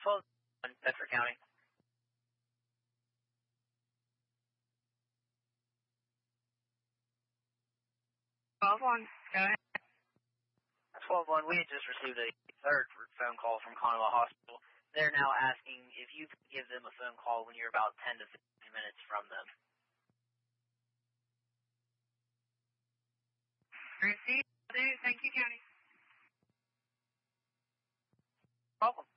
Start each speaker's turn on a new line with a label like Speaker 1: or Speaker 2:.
Speaker 1: 12 in Bedford County.
Speaker 2: 12-1, go ahead.
Speaker 1: 12-1, we had just received a third phone call from Conway Hospital. They're now asking if you could give them a phone call when you're about 10 to 15 minutes from them.
Speaker 2: Received. Thank you, County.
Speaker 1: Problem.